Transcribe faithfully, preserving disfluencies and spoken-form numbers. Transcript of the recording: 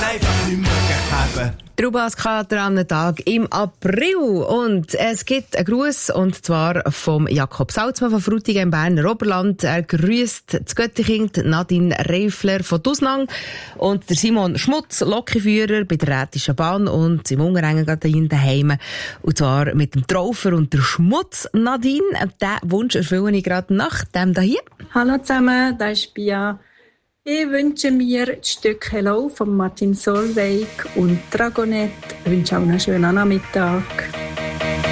einfach nicht mehr haben. Traubenskater an einem Tag im April. Und es gibt einen Gruß, und zwar vom Jakob Salzmann von Frutigen im Berner Oberland. Er grüßt das Göttikind, Nadine Reifler von Dusnang und der Simon Schmutz, Lokführer bei der Rätischen Bahn und im Ungerengen gerade in daheim. Und zwar mit dem Traufer und der Schmutz. Nadine, diesen Wunsch erfülle ich gerade nach dem hier. Hallo zusammen, das ist Bia. Ich wünsche mir das Stück Hello von Martin Solveig und Dragonette. Ich wünsche auch einen schönen Nachmittag.